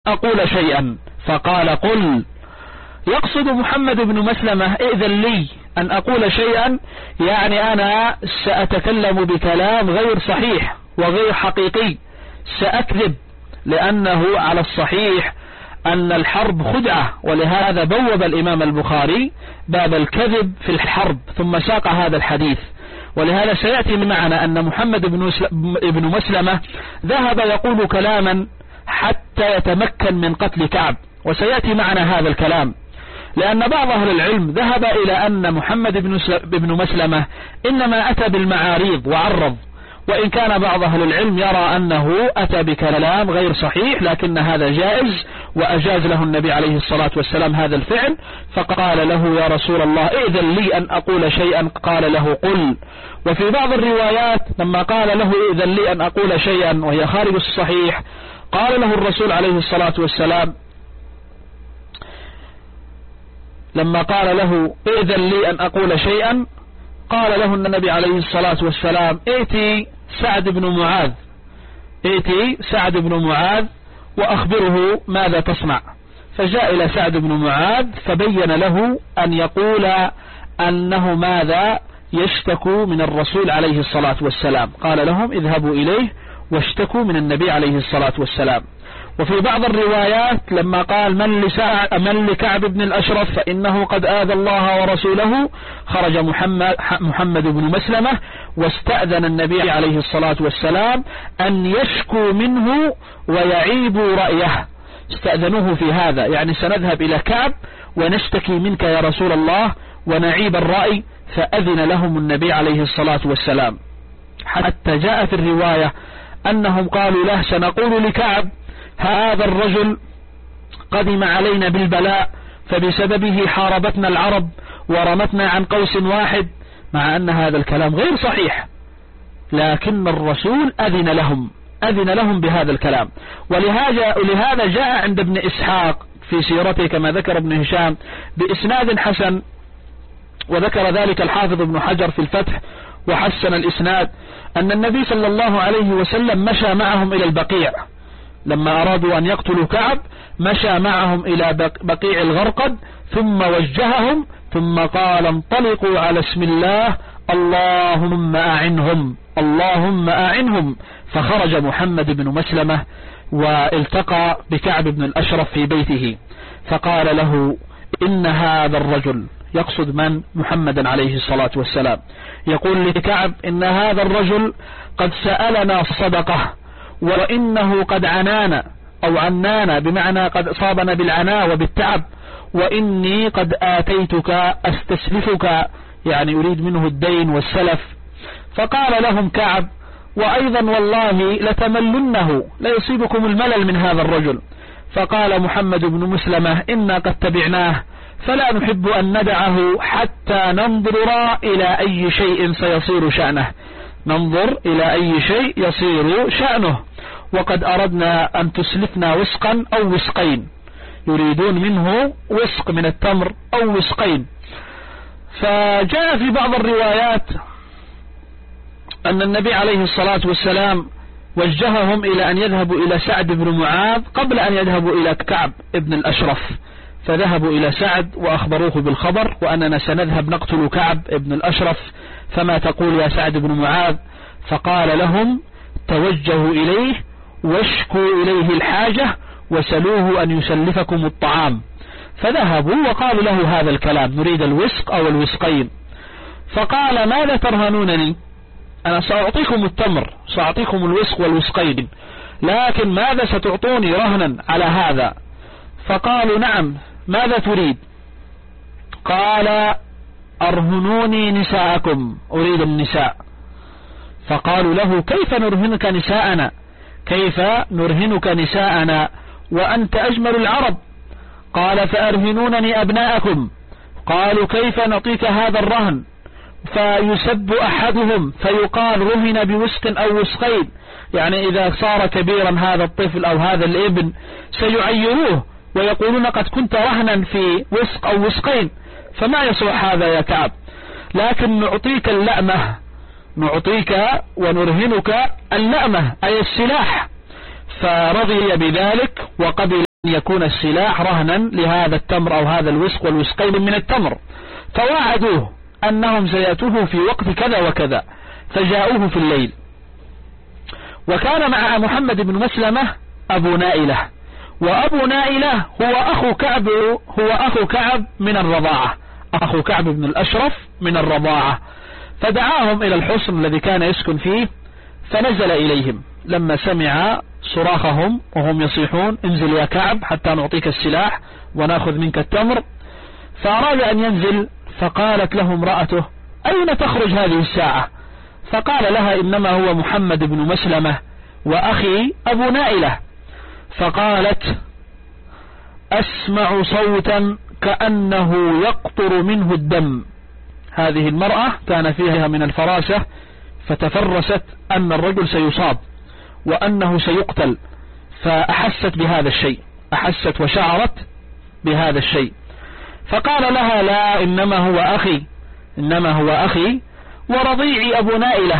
أقول شيئا، فقال قل. يقصد محمد بن مسلمة ائذن لي أن أقول شيئا، يعني أنا سأتكلم بكلام غير صحيح وغير حقيقي، سأكذب، لأنه على الصحيح أن الحرب خدعة، ولهذا بوب الإمام البخاري باب الكذب في الحرب ثم ساق هذا الحديث. ولهذا سيأتي معنا أن محمد بن مسلمة ذهب يقول كلاما حتى يتمكن من قتل كعب، وسيأتي معنا هذا الكلام، لأن بعض أهل العلم ذهب إلى أن محمد بن مسلمة إنما أتى بالمعاريض وعرض، وإن كان بعض أهل العلم يرى أنه أتى بكلام غير صحيح، لكن هذا جائز وأجاز له النبي عليه الصلاة والسلام هذا الفعل، فقال له يا رسول الله ائذن لي أن أقول شيئا، قال له قل. وفي بعض الروايات لما قال له ائذن لي أن أقول شيئا وهي خارج الصحيح، قال له الرسول عليه الصلاة والسلام لما قال له ائذن لي أن أقول شيئا، قال له النبي عليه الصلاة والسلام ائتي سعد بن معاذ وأخبره ماذا تصنع. فجاء إلى سعد بن معاذ فبين له أن يقول أنه ماذا يشتكو من الرسول عليه الصلاة والسلام. قال لهم اذهبوا إليه واشتكوا من النبي عليه الصلاة والسلام. وفي بعض الروايات لما قال من لكعب بن الأشرف فإنه قد آذى الله ورسوله، خرج محمد بن مسلمة واستأذن النبي عليه الصلاة والسلام أن يشكو منه ويعيبوا رأيه. استأذنوه في هذا، يعني سنذهب إلى كعب ونشتكي منك يا رسول الله ونعيب الرأي، فأذن لهم النبي عليه الصلاة والسلام. حتى جاء في الرواية أنهم قالوا له سنقول لكعب هذا الرجل قدم علينا بالبلاء فبسببه حاربتنا العرب ورمتنا عن قوس واحد، مع أن هذا الكلام غير صحيح، لكن الرسول أذن لهم بهذا الكلام. ولهذا جاء عند ابن إسحاق في سيرته كما ذكر ابن هشام بإسناد حسن، وذكر ذلك الحافظ ابن حجر في الفتح وحسن الإسناد، أن النبي صلى الله عليه وسلم مشى معهم إلى البقيع لما أرادوا أن يقتلوا كعب، مشى معهم إلى بقيع الغرقد ثم وجههم ثم قال انطلقوا على اسم الله اللهم أعنهم. فخرج محمد بن مسلمة والتقى بكعب بن الأشرف في بيته، فقال له إن هذا الرجل، يقصد من؟ محمد عليه الصلاة والسلام، يقول لكعب إن هذا الرجل قد سألنا صدقة، وإنه قد عنانا بمعنى قد أصابنا بالعناء وبالتعب، وإني قد آتيتك أستسلفك، يعني يريد منه الدين والسلف. فقال لهم كعب وأيضا والله لتملنه، لا يصيبكم الملل من هذا الرجل. فقال محمد بن مسلمة إنا قد تبعناه فلا نحب أن ندعه حتى ننظر إلى أي شيء سيصير شأنه، ننظر إلى أي شيء يصير شأنه، وقد أردنا أن تسلفنا وسقا أو وسقين، يريدون منه وسق من التمر أو وسقين. فجاء في بعض الروايات أن النبي عليه الصلاة والسلام وجههم إلى أن يذهبوا إلى سعد بن معاذ قبل أن يذهبوا إلى كعب بن الأشرف، فذهبوا إلى سعد وأخبروه بالخبر وأننا سنذهب نقتل كعب بن الأشرف، فما تقول يا سعد بن معاذ؟ فقال لهم توجهوا إليه واشكوا إليه الحاجة وسلوه أن يسلفكم الطعام. فذهبوا وقالوا له هذا الكلام، نريد الوسق أو الوسقين. فقال ماذا ترهنونني؟ أنا سأعطيكم التمر، سأعطيكم الوسق والوسقين، لكن ماذا ستعطوني رهنا على هذا؟ فقالوا نعم، ماذا تريد؟ قال أرهنوني نساءكم، أريد النساء. فقالوا له كيف نرهنك نساءنا وأنت أجمل العرب؟ قال فأرهنونني أبناءكم. قالوا كيف نعطيك هذا الرهن؟ فيسب أحدهم فيقال رهن بوسق أو وسقين، يعني إذا صار كبيرا هذا الطفل أو هذا الابن سيعيروه ويقولون قد كنت رهنا في وسق أو وسقين، فما يصلح هذا يا كعب، لكن نعطيك اللأمة، نعطيك ونرهنك اللأمة أي السلاح. فرضي بذلك وقبل يكون السلاح رهنا لهذا التمر أو هذا الوسق والوسقين من التمر، فواعدوه أنهم سيأتوه في وقت كذا وكذا، فجاءوه في الليل. وكان مع محمد بن مسلمة أبو نائلة، وأبو نائلة هو أخو كعب من الرضاعة، أخو كعب بن الأشرف من الرضاعة. فدعاهم إلى الحصن الذي كان يسكن فيه، فنزل إليهم لما سمع صراخهم وهم يصيحون: انزل يا كعب حتى نعطيك السلاح ونأخذ منك التمر. فأراد أن ينزل، فقالت له امرأته: أين تخرج هذه الساعة؟ فقال لها: إنما هو محمد بن مسلمة وأخي أبو نائلة. فقالت: أسمع صوتا كأنه يقطر منه الدم. هذه المرأة كان فيها من الفراسة، فتفرست أن الرجل سيصاب وأنه سيقتل، فأحست بهذا الشيء، أحست وشعرت بهذا الشيء. فقال لها: لا، إنما هو أخي ورضيعي أبو نائلة،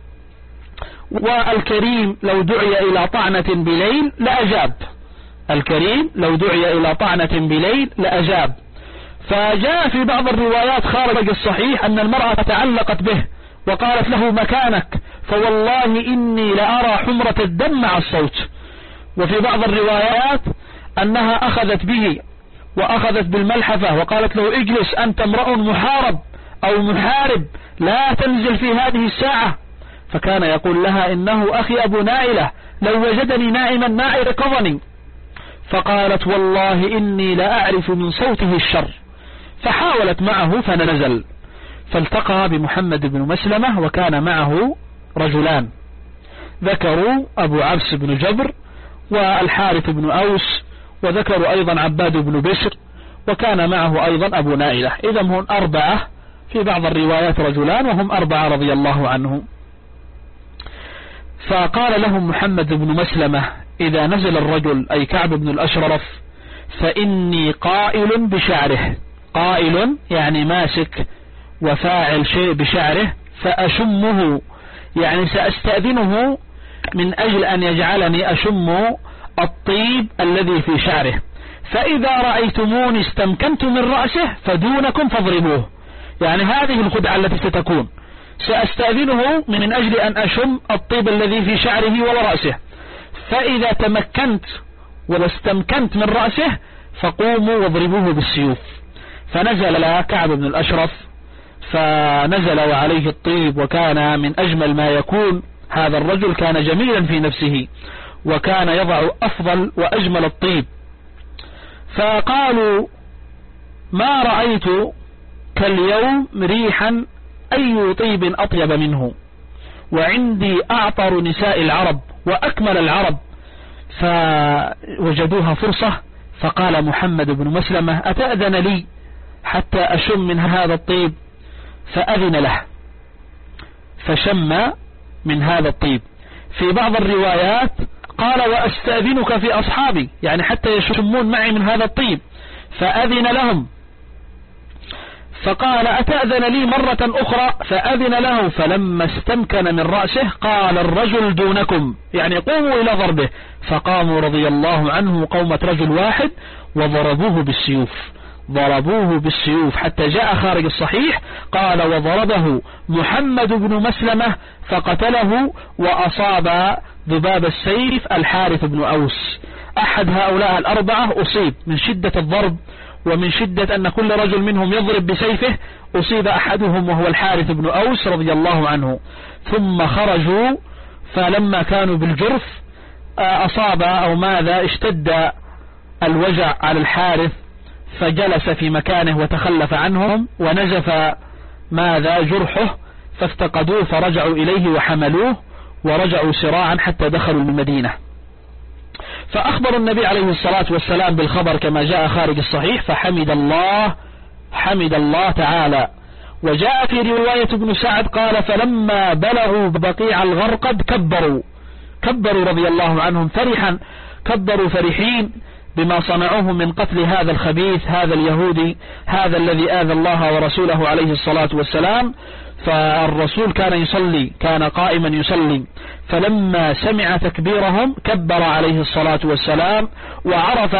والكريم لو دعي إلى طعنة بليل لأجاب، الكريم لو دعي إلى طعنة بليل لأجاب. فجاء في بعض الروايات خارج الصحيح أن المرأة تعلقت به وقالت له: مكانك، فوالله إني لأرى حمرة الدم مع الصوت. وفي بعض الروايات أنها أخذت به وأخذت بالملحفة وقالت له: اجلس، أنت امرأ محارب أو محارب، لا تنزل في هذه الساعة. فكان يقول لها: إنه أخي أبو نائلة، لو وجدني نائما ما أيقظني. فقالت: والله إني لأعرف من صوته الشر. فحاولت معه فنزل، فالتقى بمحمد بن مسلمة، وكان معه رجلان ذكروا أبو عبس بن جبر والحارث بن أوس، وذكروا أيضا عباد بن بشر، وكان معه أيضا أبو نائلة. إذا هم 4، في بعض الروايات رجلان وهم 4 رضي الله عنهم. فقال لهم محمد بن مسلمة: إذا نزل الرجل أي كعب بن الأشرف فإني قائل بشعره، قائل يعني ماسك وفاعل شيء بشعره، فأشمه يعني سأستأذنه من أجل أن يجعلني أشم الطيب الذي في شعره، فإذا رأيتموني استمكنت من رأسه فدونكم فاضربوه. يعني هذه الخدعة التي ستكون، سأستأذنه من أجل أن أشم الطيب الذي في شعره ورأسه، فإذا تمكنت واستمكنت من رأسه فقوموا واضربوه بالسيوف. فنزل كعب بن الأشرف، فنزل وعليه الطيب، وكان من أجمل ما يكون. هذا الرجل كان جميلا في نفسه، وكان يضع أفضل وأجمل الطيب. فقالوا: ما رأيت كاليوم ريحا أي طيب أطيب منه، وعندي أعطر نساء العرب وأكمل العرب. فوجدوها فرصة، فقال محمد بن مسلمة: أتأذن لي حتى أشم من هذا الطيب؟ فأذن له، فشم من هذا الطيب. في بعض الروايات قال: وأستأذنك في أصحابي، يعني حتى يشمون معي من هذا الطيب. فأذن لهم، فقال: أتأذن لي مرة أخرى؟ فأذن له. فلما استمكن من رأسه قال: الرجل دونكم، يعني قوموا إلى ضربه. فقاموا رضي الله عنه قومة رجل واحد وضربوه بالسيوف، ضربوه بالسيوف حتى جاء خارج الصحيح قال: وضربه محمد بن مسلمة فقتله، وأصاب ذباب السيف الحارث بن أوس. أحد هؤلاء 4 أصيب من شدة الضرب، ومن شدة أن كل رجل منهم يضرب بسيفه، أصيب أحدهم وهو الحارث بن أوس رضي الله عنه. ثم خرجوا، فلما كانوا بالجرف أصاب أو ماذا اشتد الوجع على الحارث، فجلس في مكانه وتخلف عنهم، ونزف ماذا جرحه، فافتقدوه فرجعوا إليه وحملوه ورجعوا سراعا حتى دخلوا المدينة. فأخبر النبي عليه الصلاة والسلام بالخبر كما جاء خارج الصحيح، فحمد الله تعالى. وجاء في رواية ابن سعد قال: فلما بلغوا بقيع الغرقد كبروا رضي الله عنهم فرحا، كبروا فرحين بما صنعوه من قتل هذا الخبيث، هذا اليهودي، هذا الذي آذى الله ورسوله عليه الصلاة والسلام. فالرسول كان يصلي، كان قائما يصلي، فلما سمع تكبيرهم كبر عليه الصلاة والسلام، وعرف